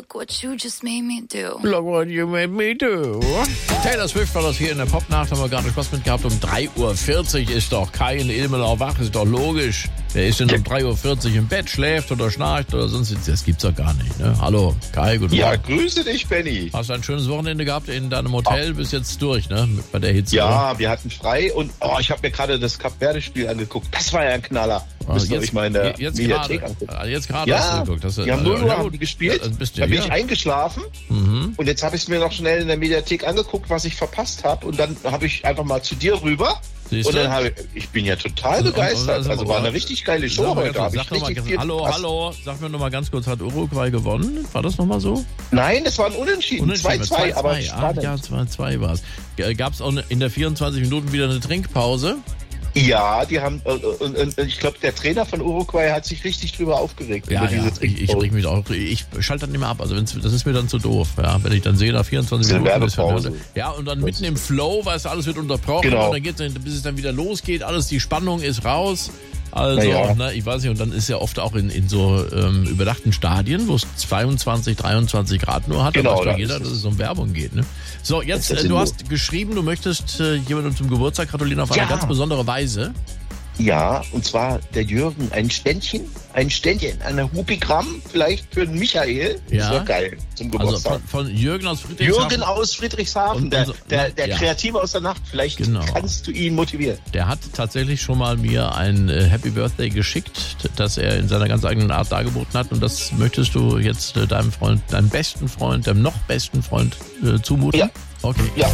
Look what you just made me do. Look what you made me do. Taylor Swift war das hier in der Popnacht, haben wir gerade Spaß mit gehabt. Um 3.40 Uhr ist doch Kai in Ilmenau wach, ist doch logisch. Wer ist denn um 3.40 Uhr im Bett, schläft oder schnarcht oder sonst? Das gibt's doch gar nicht, ne? Hallo, Kai, guten Morgen. Ja, grüße dich, Benny. Hast du ein schönes Wochenende gehabt in deinem Hotel? Bist jetzt durch, ne? Bei der Hitze. Ja, wir hatten frei und ich habe mir gerade das Kap-Verde-Spiel angeguckt. Das war ja ein Knaller. Müsst ihr euch mal in der Mediathek angucken. Jetzt gerade Ja, hast du geguckt. die haben 0 Uhr haben die gespielt. Da bin ich eingeschlafen und jetzt habe ich es mir noch schnell in der Mediathek angeguckt, was ich verpasst habe und dann habe ich einfach mal zu dir rüber. Siehst und du? dann ich bin ja total begeistert. Also war eine richtig geile Show heute. Hallo, sag mir noch mal ganz kurz, hat Uruguay gewonnen? War das noch mal so? Nein, das war ein Unentschieden. 2-2, aber spannend. Ja, 2-2 war es. Gab es auch in der 24 Minuten wieder eine Trinkpause? Ja, die haben, und ich glaube, der Trainer von Uruguay hat sich richtig drüber aufgeregt. Ja, ich reg mich auch, ich schalte dann immer ab, also das ist mir dann zu doof, ja, wenn ich dann sehe, nach 24 Minuten ist ja, und dann mitten im Flow, weißt du, alles wird unterbrochen, genau. Und dann bis es dann wieder losgeht, alles, die Spannung ist raus. Also, ich weiß nicht, und dann ist ja oft auch in so überdachten Stadien, wo es 22, 23 Grad nur hat, genau, da weiß jeder, dass es um Werbung geht. Ne? So, jetzt, du hast geschrieben, du möchtest jemandem zum Geburtstag gratulieren auf eine ganz besondere Weise. Ja, und zwar der Jürgen, ein Ständchen, eine Hupigramm, vielleicht für den Michael. Ja. Das wäre geil zum Geburtstag. Also von Jürgen aus Friedrichshafen. Jürgen aus Friedrichshafen, der Kreative aus der Nacht. Vielleicht kannst du ihn motivieren. Der hat tatsächlich schon mal mir ein Happy Birthday geschickt, das er in seiner ganz eigenen Art dargeboten hat. Und das möchtest du jetzt deinem Freund, deinem besten Freund, deinem noch besten Freund zumuten? Ja. Okay. Ja.